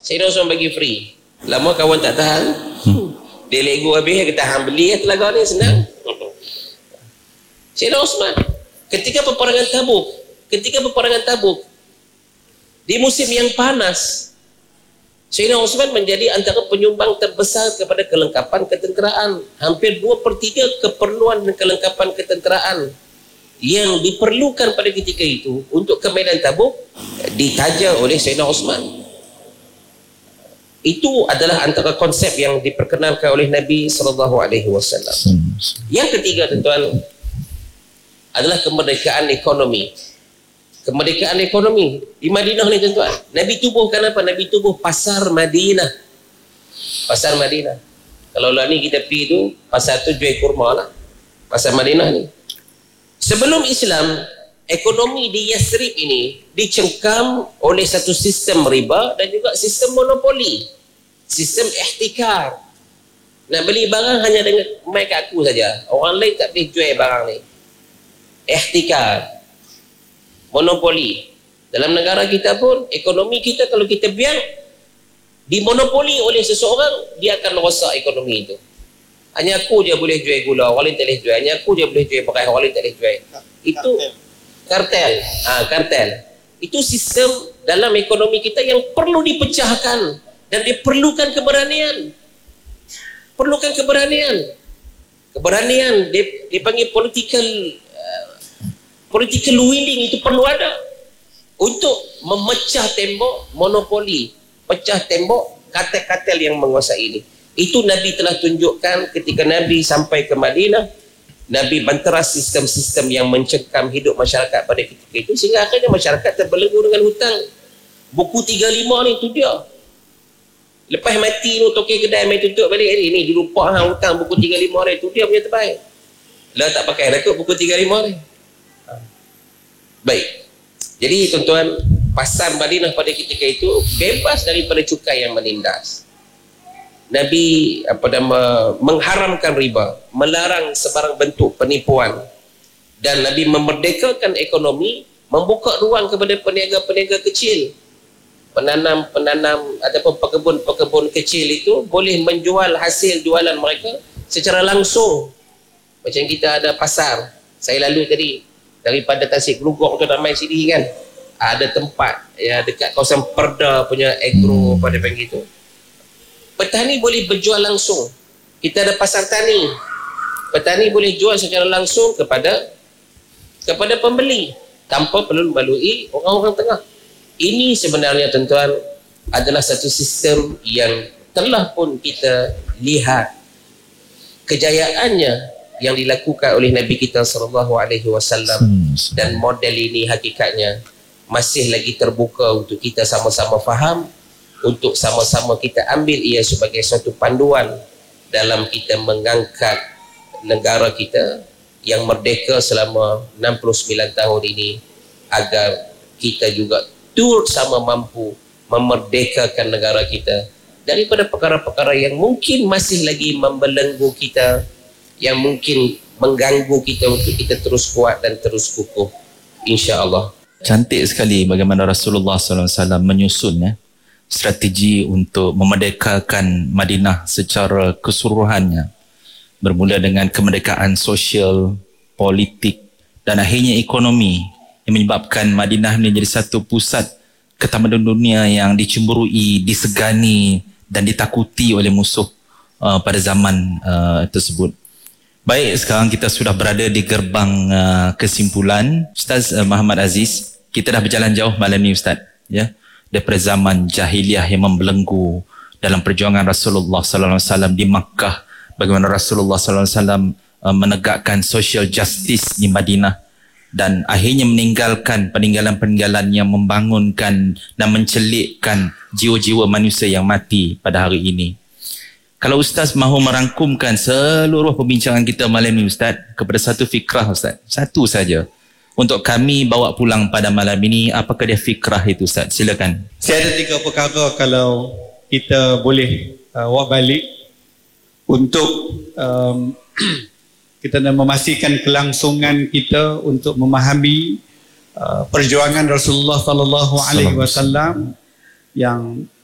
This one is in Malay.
Sayyidina Osman bagi free. Lama kawan tak tahan. Dia lego habis, kata hang beli telaga ni senang. Sayyidina Osman ketika peperangan Tabuk di musim yang panas, Sayyidina Osman menjadi antara penyumbang terbesar kepada kelengkapan ketenteraan. Hampir 2/3 keperluan dan kelengkapan ketenteraan yang diperlukan pada ketika itu untuk ke medan Tabuk ditaja oleh Sayyidina Osman. Itu adalah antara konsep yang diperkenalkan oleh Nabi SAW. Yang ketiga, tuan-tuan, adalah kemerdekaan ekonomi. Kemerdekaan ekonomi di Madinah ni, tuan-tuan, Nabi tubuhkan apa? Nabi tubuh pasar Madinah. Pasar Madinah. Kalau lah ni kita pergi tu, pasar tu jual kurma lah. Pasar Madinah ni. Sebelum Islam, ekonomi di Yathrib ini dicengkam oleh satu sistem riba dan juga sistem monopoli, sistem ihtikar. Nak beli barang hanya dengan mai kat aku saja, orang lain tak boleh jual barang ni. Ihtikar, monopoli. Dalam negara kita pun, ekonomi kita kalau kita biar dimonopoli oleh seseorang, dia akan merosak ekonomi itu. Hanya aku je boleh jual gula, orang lain tak boleh jual. Hanya aku je boleh jual beras, orang lain tak boleh jual. Itu kartel. Kartel. Itu sistem dalam ekonomi kita yang perlu dipecahkan dan diperlukan keberanian. Perlukan keberanian. Keberanian dipanggil political willing, itu perlu ada untuk memecah tembok monopoli, pecah tembok kartel-kartel yang menguasai ini. Itu Nabi telah tunjukkan ketika Nabi sampai ke Madinah. Nabi banteras sistem-sistem yang mencengkam hidup masyarakat pada ketika itu, sehingga akhirnya masyarakat terbelenggu dengan hutang. Buku 35 ni tu dia. Lepas mati tu tokek kedai mai tutup balik ni dilupa hutang buku 35 ni tu dia punya terbaik. Lah tak pakai dah kot buku 35 ni. Baik. Jadi tuan-tuan, pasar Madinah pada ketika itu bebas daripada cukai yang menindas. Nabi mengharamkan riba, melarang sebarang bentuk penipuan, dan Nabi memerdekakan ekonomi, membuka ruang kepada peniaga-peniaga kecil, penanam ataupun pekebun kecil itu boleh menjual hasil jualan mereka secara langsung. Macam kita ada pasar, saya lalu tadi daripada Tasik Gelugong tu ramai sini kan, ada tempat ya dekat kawasan Perda punya agro pada panggil itu. Petani boleh berjual langsung. Kita ada pasar tani. Petani boleh jual secara langsung kepada pembeli tanpa perlu melalui orang-orang tengah. Ini sebenarnya tuan-tuan adalah satu sistem yang telah pun kita lihat kejayaannya yang dilakukan oleh Nabi kita SAW, dan model ini hakikatnya masih lagi terbuka untuk kita sama-sama faham, untuk sama-sama kita ambil ia sebagai suatu panduan dalam kita mengangkat negara kita yang merdeka selama 69 tahun ini, agar kita juga turut sama mampu memerdekakan negara kita daripada perkara-perkara yang mungkin masih lagi membelenggu kita, yang mungkin mengganggu kita untuk kita terus kuat dan terus kukuh, insya-Allah. Cantik sekali bagaimana Rasulullah SAW menyusun strategi untuk memerdekakan Madinah secara keseluruhannya, bermula dengan kemerdekaan sosial, politik dan akhirnya ekonomi, yang menyebabkan Madinah menjadi satu pusat ketamadunan dunia yang dicemburui, disegani dan ditakuti oleh musuh pada zaman tersebut. Baik, sekarang kita sudah berada di gerbang kesimpulan. Ustaz Muhammad Aziz, kita dah berjalan jauh malam ni Ustaz, ya, daripada zaman jahiliah yang membelenggu dalam perjuangan Rasulullah sallallahu alaihi wasallam di Makkah, bagaimana Rasulullah sallallahu alaihi wasallam menegakkan social justice di Madinah, dan akhirnya meninggalkan peninggalan-peninggalan yang membangunkan dan mencelikkan jiwa-jiwa manusia yang mati pada hari ini. Kalau Ustaz mahu merangkumkan seluruh perbincangan kita malam ini Ustaz kepada satu fikrah Ustaz, satu saja untuk kami bawa pulang pada malam ini, apakah dia fikrah itu Ustaz? Silakan. Saya ada 3 perkara kalau kita boleh buat balik untuk kita nak memastikan kelangsungan kita untuk memahami perjuangan Rasulullah sallallahu alaihi wasallam yang